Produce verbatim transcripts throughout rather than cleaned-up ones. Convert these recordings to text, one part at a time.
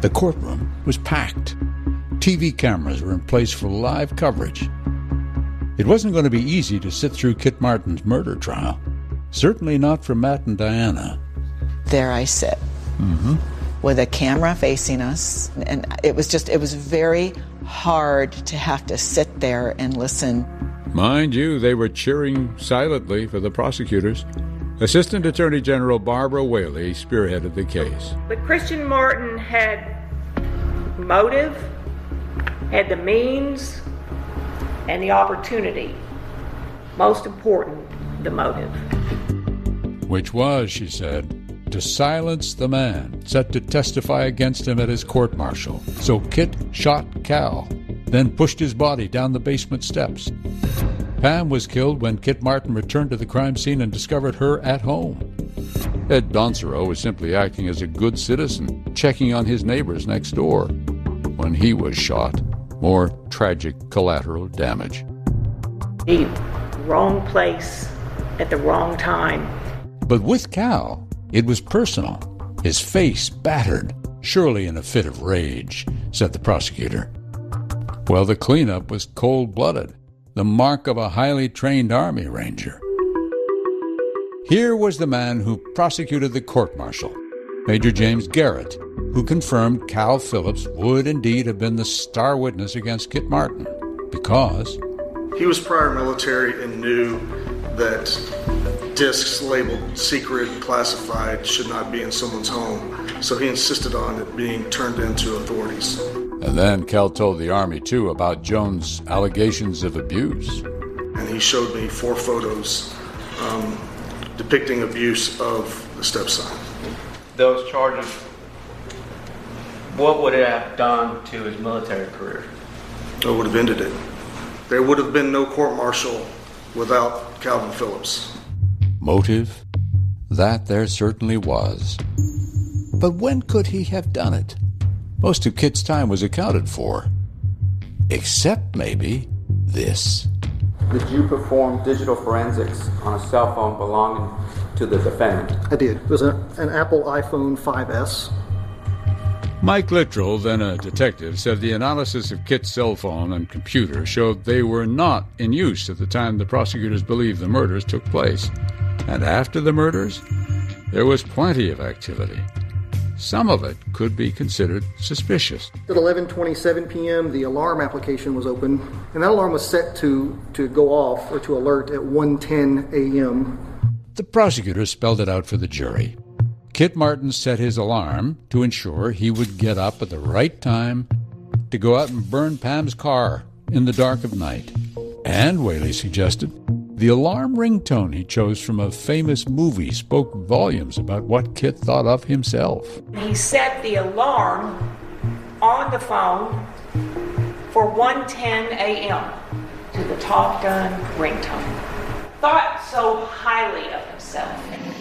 The courtroom was packed. T V cameras were in place for live coverage. It wasn't going to be easy to sit through Kit Martin's murder trial. Certainly not for Matt and Diana. There I sit, mm-hmm. with a camera facing us. And it was just, it was very hard to have to sit there and listen. Mind you, they were cheering silently for the prosecutors. Assistant Attorney General Barbara Whaley spearheaded the case. But Christian Martin had motive, had the means, and the opportunity. Most important, the motive. Which was, she said, to silence the man set to testify against him at his court-martial. So Kit shot Cal, then pushed his body down the basement steps. Pam was killed when Kit Martin returned to the crime scene and discovered her at home. Ed Doncero was simply acting as a good citizen, checking on his neighbors next door, when he was shot. More tragic collateral damage. The wrong place at the wrong time. But with Cal, it was personal. His face battered, surely in a fit of rage, said the prosecutor. Well, the cleanup was cold-blooded, the mark of a highly trained Army Ranger. Here was the man who prosecuted the court-martial, Major James Garrett, who confirmed Cal Phillips would indeed have been the star witness against Kit Martin, because he was prior military and knew that discs labeled secret and classified should not be in someone's home, so he insisted on it being turned in to authorities. And then Cal told the Army, too, about Jones' allegations of abuse. And he showed me four photos um, depicting abuse of the stepson. Those charges, what would it have done to his military career? It would have ended it. There would have been no court-martial without Calvin Phillips. Motive? That there certainly was. But when could he have done it? Most of Kit's time was accounted for. Except, maybe, this. Did you perform digital forensics on a cell phone belonging to the defendant? I did. It was a, an Apple iPhone five S. Mike Littrell, then a detective, said the analysis of Kit's cell phone and computer showed they were not in use at the time the prosecutors believed the murders took place. And after the murders, there was plenty of activity. Some of it could be considered suspicious. At eleven twenty-seven p.m., the alarm application was open, and that alarm was set to, to go off or to alert at one ten a.m. The prosecutors spelled it out for the jury. Kit Martin set his alarm to ensure he would get up at the right time to go out and burn Pam's car in the dark of night. And, Whaley suggested, the alarm ringtone he chose from a famous movie spoke volumes about what Kit thought of himself. He set the alarm on the phone for one ten a.m. to the Top Gun ringtone. Thought so highly of himself.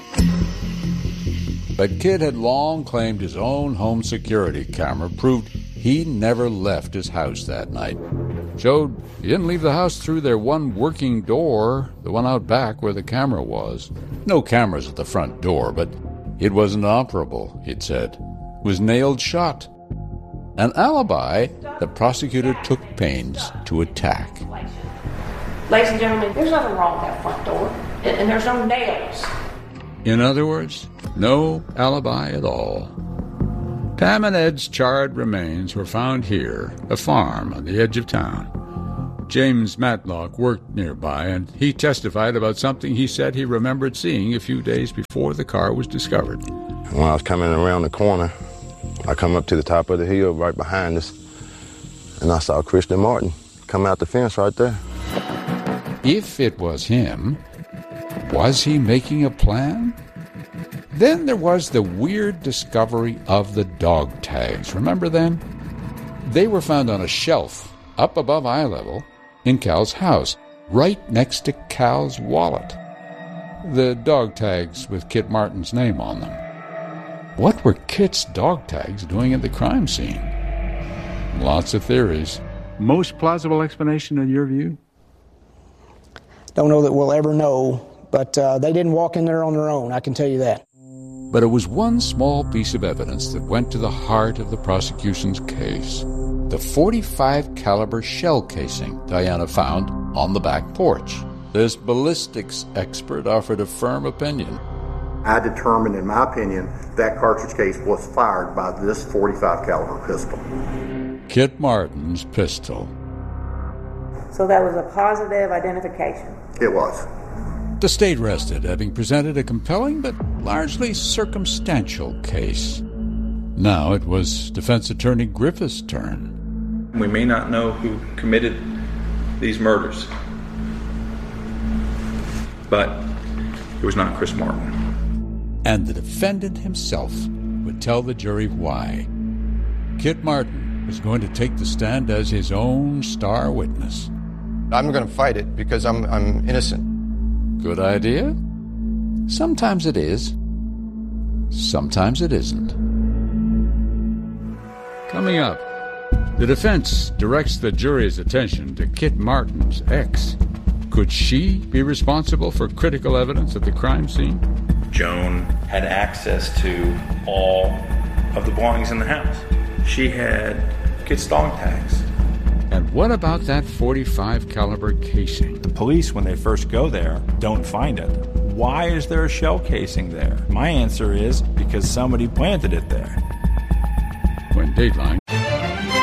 But Kit had long claimed his own home security camera proved he never left his house that night. Showed he didn't leave the house through their one working door, the one out back where the camera was. No cameras at the front door, but it wasn't operable, he'd said. It was nailed shut. An alibi the prosecutor took pains to attack. Ladies and gentlemen, there's nothing wrong with that front door, and, and there's no nails. In other words, no alibi at all. Pam and Ed's charred remains were found here, a farm on the edge of town. James Matlock worked nearby, and he testified about something he said he remembered seeing a few days before the car was discovered. When I was coming around the corner, I come up to the top of the hill right behind us, and I saw Christian Martin come out the fence right there. If it was him, was he making a plan? Then there was the weird discovery of the dog tags. Remember them? They were found on a shelf up above eye level in Cal's house, right next to Cal's wallet. The dog tags with Kit Martin's name on them. What were Kit's dog tags doing at the crime scene? Lots of theories. Most plausible explanation in your view? Don't know that we'll ever know, but uh, they didn't walk in there on their own, I can tell you that. But it was one small piece of evidence that went to the heart of the prosecution's case. The forty-five caliber shell casing Diana found on the back porch. This ballistics expert offered a firm opinion. I determined, in my opinion, that cartridge case was fired by this forty-five caliber pistol. Kit Martin's pistol. So that was a positive identification. It was. The state rested, having presented a compelling but largely circumstantial case. Now it was defense attorney Griffith's turn. We may not know who committed these murders, but it was not Chris Martin. And the defendant himself would tell the jury why. Kit Martin was going to take the stand as his own star witness. I'm going to fight it because I'm I'm innocent. Good idea? Sometimes it is. Sometimes it isn't. Coming up, the defense directs the jury's attention to Kit Martin's ex. Could she be responsible for critical evidence at the crime scene? Joan had access to all of the belongings in the house. She had Kit's dog tags. And what about that forty-five caliber casing? The police, when they first go there, don't find it. Why is there a shell casing there? My answer is because somebody planted it there. When Dateline